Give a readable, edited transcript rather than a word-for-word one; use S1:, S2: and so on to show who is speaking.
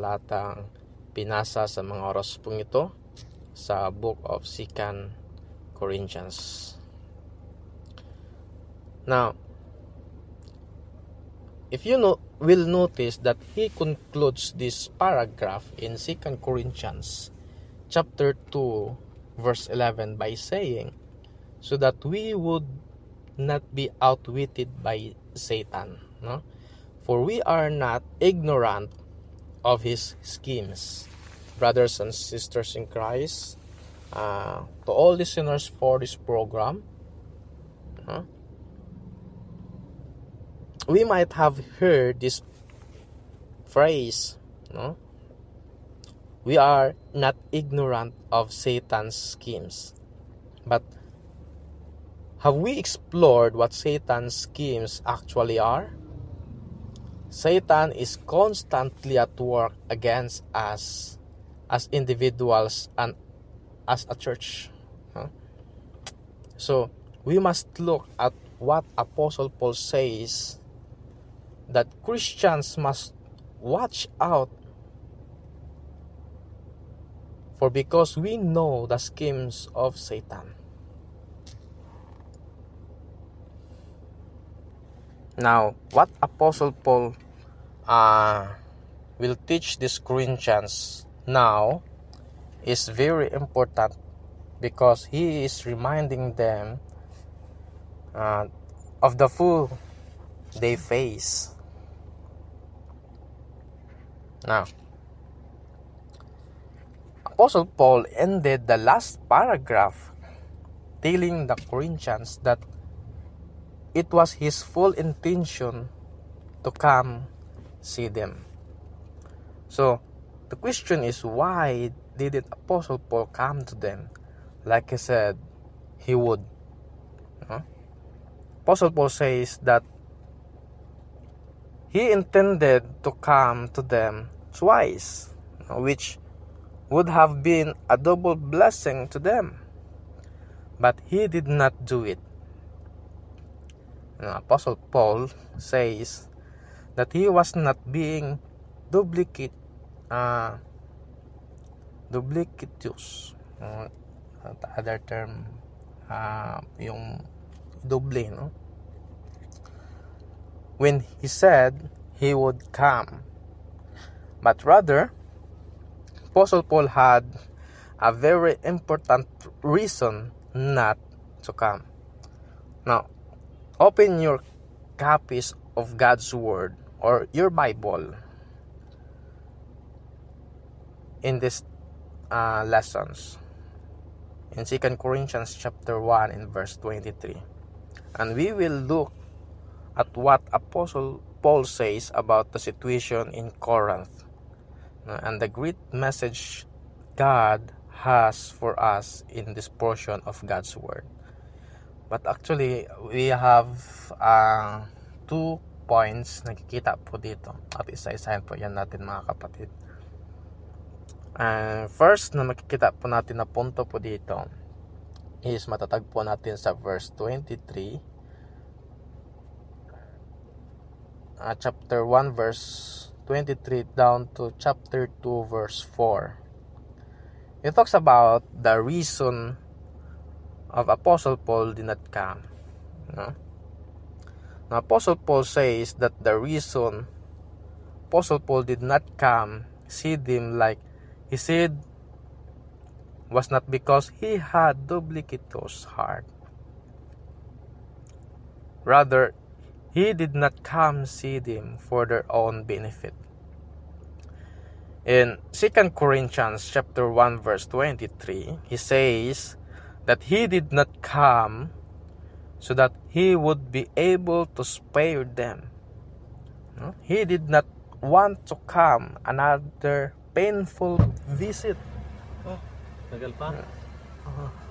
S1: talatang pinasa sa mga oras pong ito sa book of 2 Corinthians. Now, if you will notice that he concludes this paragraph in 2 Corinthians chapter 2 verse 11 by saying, so that we would not be outwitted by Satan, no? For we are not ignorant of his schemes. Brothers and sisters in Christ, to all listeners for this program, we might have heard this phrase, no? We are not ignorant of Satan's schemes. But have we explored what Satan's schemes actually are? Satan is constantly at work against us as individuals and as a church. So, we must look at what Apostle Paul says, that Christians must watch out for, because we know the schemes of Satan. Now, what Apostle Paul will teach these Corinthians now is very important, because he is reminding them of the fool they face. Now, Apostle Paul ended the last paragraph telling the Corinthians that it was his full intention to come see them. So, the question is, why didn't Apostle Paul come to them like he said he would? Apostle Paul says that he intended to come to them twice, which would have been a double blessing to them. But he did not do it. Apostle Paul says that he was not being duplicitous. The other term, yung doble, no? When he said he would come. But rather, Apostle Paul had a very important reason not to come. Now, open your copies of God's Word or your Bible in these lessons in 2 Corinthians chapter 1 and verse 23. And we will look at what Apostle Paul says about the situation in Corinth and the great message God has for us in this portion of God's Word. But actually, we have 2 points na nakikita po dito. At isa-isahin po yan natin, mga kapatid. First na makikita po natin na punto po dito is matatagpo natin sa verse 23. Chapter 1 verse 23 down to chapter 2 verse 4. It talks about the reason of Apostle Paul did not come. Now, Apostle Paul says that the reason Apostle Paul did not come, see them like he said, was not because he had duplicitous heart. Rather, he did not come see them for their own benefit. In 2 Corinthians chapter 1 verse 23, he says that he did not come so that he would be able to spare them. He did not want to come another painful visit.
S2: Tagal pa.